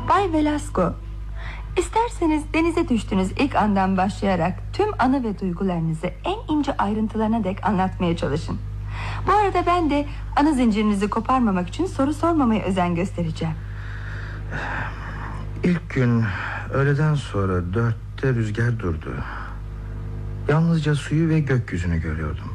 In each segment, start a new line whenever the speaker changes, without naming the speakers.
Bay Velasco, isterseniz denize düştüğünüz ilk andan başlayarak tüm anı ve duygularınızı en ince ayrıntılarına dek anlatmaya çalışın. Bu arada ben de anı zincirinizi koparmamak için soru sormamaya özen göstereceğim.
İlk gün öğleden sonra 4'te rüzgar durdu. Yalnızca suyu ve gökyüzünü görüyordum.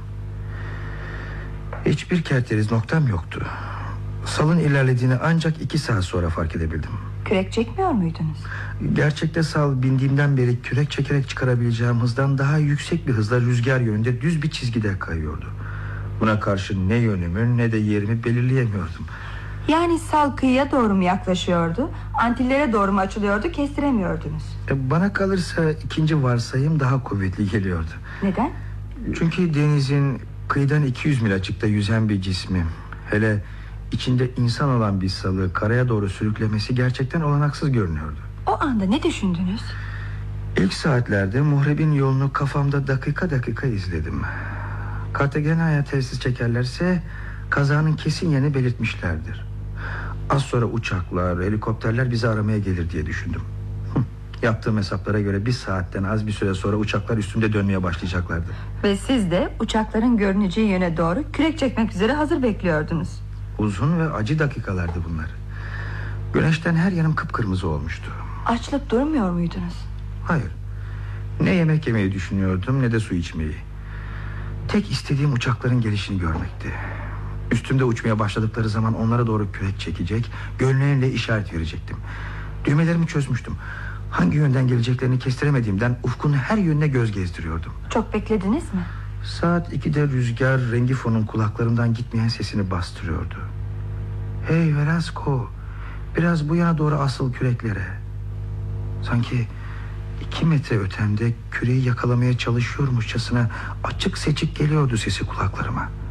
Hiçbir kerteriz noktam yoktu. Salın ilerlediğini ancak 2 saat sonra fark edebildim.
Kürek çekmiyor muydunuz?
Gerçekte sal bindiğimden beri kürek çekerek çıkarabileceğim hızdan daha yüksek bir hızla rüzgar yönünde düz bir çizgide kayıyordu. Buna karşı ne yönümü ne de yerimi belirleyemiyordum.
Yani sal kıyıya doğru mu yaklaşıyordu, Antillere doğru mu açılıyordu, kestiremiyordunuz?
Bana kalırsa ikinci varsayım daha kuvvetli geliyordu.
Neden?
Çünkü denizin kıyıdan 200 mil açıkta yüzen bir cismi, hele içinde insan olan bir salı karaya doğru sürüklemesi gerçekten olanaksız görünüyordu.
O anda ne düşündünüz?
İlk saatlerde muhrebin yolunu kafamda dakika dakika izledim. Cartagena'ya telsiz çekerlerse kazanın kesin yerini belirtmişlerdir. Az sonra uçaklar, helikopterler bizi aramaya gelir diye düşündüm. Yaptığım hesaplara göre 1 saatten az bir süre sonra uçaklar üstümde dönmeye başlayacaklardı.
Ve siz de uçakların görüneceği yöne doğru kürek çekmek üzere hazır bekliyordunuz.
Uzun ve acı dakikalardı bunlar. Güneşten her yanım kıpkırmızı olmuştu.
Açlık durmuyor muydunuz?
Hayır. Ne yemek yemeyi düşünüyordum ne de su içmeyi. Tek istediğim uçakların gelişini görmekti. Üstümde uçmaya başladıkları zaman onlara doğru kürek çekecek, gönlüyle işaret verecektim. Düğmelerimi çözmüştüm. Hangi yönden geleceklerini kestiremediğimden ufkun her yönüne göz gezdiriyordum.
Çok beklediniz mi?
Saat 2'de rüzgar Rengifo'nun kulaklarımdan gitmeyen sesini bastırıyordu. Hey Velasco, biraz bu yana doğru asıl küreklere. Sanki 2 metre ötemde küreği yakalamaya çalışıyormuşçasına açık seçik geliyordu sesi kulaklarıma.